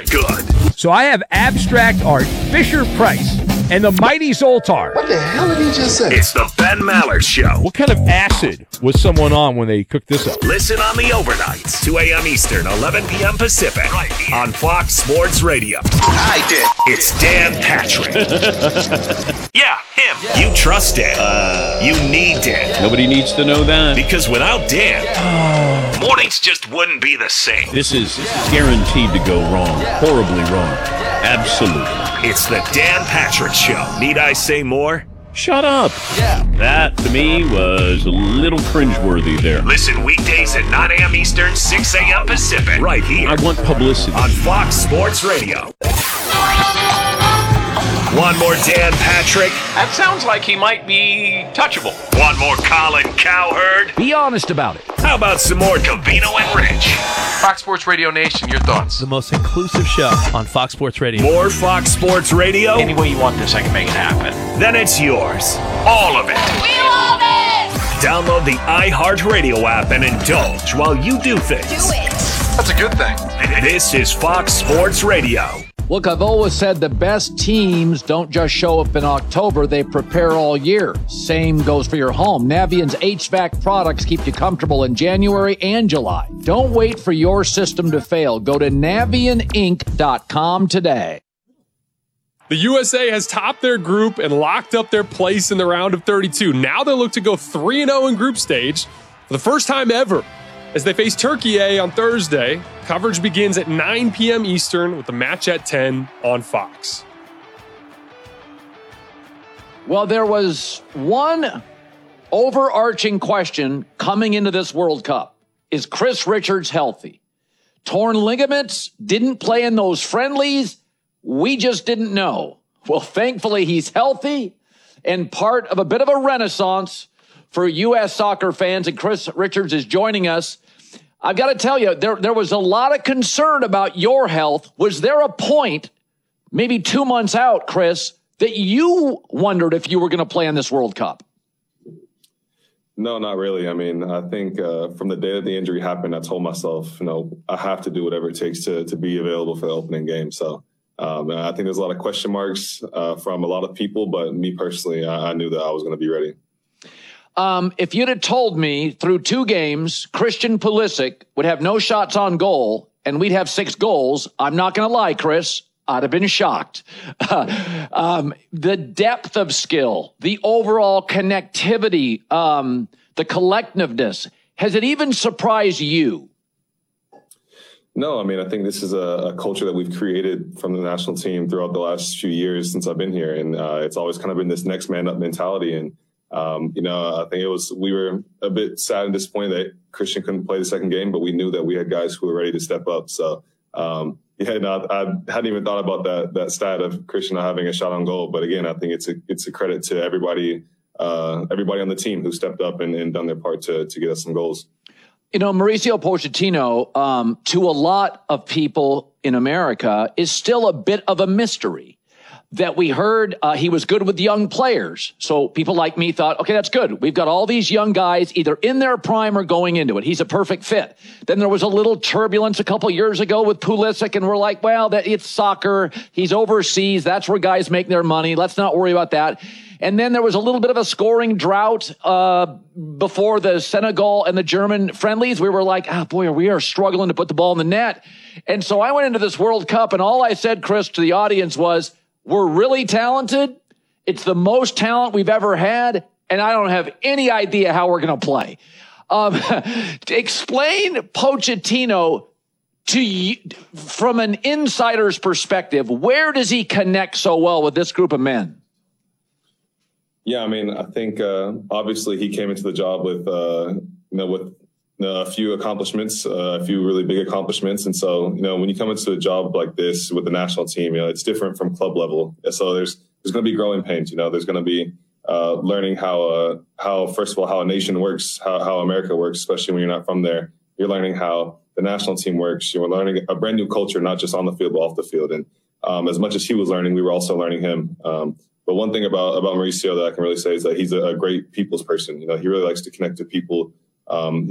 good. So I have Abstract Art, Fisher-Price, and the Mighty Zoltar. What the hell did he just say? It's the Ben Maller Show. What kind of acid was someone on when they cooked this up? Listen on the overnights, 2 a.m. Eastern, 11 p.m. Pacific, right here on Fox Sports Radio. I did. It's Dan Patrick. Yeah, him. Yeah. You trust Dan. You need Dan. Nobody needs to know that. Because without Dan, mornings just wouldn't be the same. This is guaranteed to go wrong. Horribly wrong. Absolutely. It's the Dan Patrick Show. Need I say more? Shut up. Yeah. That, to me, was a little cringeworthy there. Listen weekdays at 9 a.m. Eastern, 6 a.m. Pacific. Right here. I want publicity. On Fox Sports Radio. One more Dan Patrick. That sounds like he might be touchable. One more Colin Cowherd. Be honest about it. How about some more Covino and Rich? Fox Sports Radio Nation, your thoughts? The most inclusive show on Fox Sports Radio. More Fox Sports Radio? Any way you want this, I can make it happen. Then it's yours. All of it. We love it! Download the iHeartRadio app and indulge while you do things. Do it! That's a good thing. This is Fox Sports Radio. Look, I've always said the best teams don't just show up in October, they prepare all year. Same goes for your home. Navient's HVAC products keep you comfortable in January and July. Don't wait for your system to fail. Go to NavientInc.com today. The USA has topped their group and locked up their place in the round of 32. Now they look to go 3-0 in group stage for the first time ever. As they face Turkey on Thursday, coverage begins at 9 p.m. Eastern with the match at 10 on Fox. Well, there was one overarching question coming into this World Cup. Is Chris Richards healthy? Torn ligaments, didn't play in those friendlies. We just didn't know. Well, thankfully, he's healthy and part of a bit of a renaissance for U.S. soccer fans, and Chris Richards is joining us. I've got to tell you, there was a lot of concern about your health. Was there a point, maybe 2 months out, Chris, that you wondered if you were going to play in this World Cup? No, not really. I mean, I think from the day that the injury happened, I told myself, I have to do whatever it takes to be available for the opening game. So I think there's a lot of question marks from a lot of people, but me personally, I knew that I was going to be ready. If you'd have told me through 2 games, Christian Pulisic would have no shots on goal and we'd have 6 goals, I'm not going to lie, Chris, I'd have been shocked. The depth of skill, the overall connectivity, the collectiveness, has it even surprised you? No, I mean, I think this is a culture that we've created from the national team throughout the last few years since I've been here. And it's always kind of been this next man up mentality. And I think we were a bit sad and disappointed that Christian couldn't play the second game, but we knew that we had guys who were ready to step up. So, I hadn't even thought about that stat of Christian not having a shot on goal. But again, I think it's a credit to everybody on the team who stepped up and done their part to get us some goals. Mauricio Pochettino, to a lot of people in America, is still a bit of a mystery. That we heard he was good with young players. So people like me thought, okay, that's good. We've got all these young guys either in their prime or going into it. He's a perfect fit. Then there was a little turbulence a couple years ago with Pulisic, and we're like, well, it's soccer. He's overseas. That's where guys make their money. Let's not worry about that. And then there was a little bit of a scoring drought before the Senegal and the German friendlies. We were like, we are struggling to put the ball in the net. And so I went into this World Cup, and all I said, Chris, to the audience was, we're really talented. It's the most talent we've ever had, and I don't have any idea how we're going to play. Explain Pochettino to you from an insider's perspective. Where does he connect so well with this group of men? Yeah, I mean, I think obviously he came into the job with a few accomplishments, a few really big accomplishments. And so, when you come into a job like this with the national team, it's different from club level. So there's going to be growing pains. There's going to be learning how first of all, how a nation works, how America works, especially when you're not from there. You're learning how the national team works. You're learning a brand new culture, not just on the field, but off the field. And as much as he was learning, we were also learning him. But one thing about Mauricio that I can really say is that he's a great people's person. He really likes to connect to people.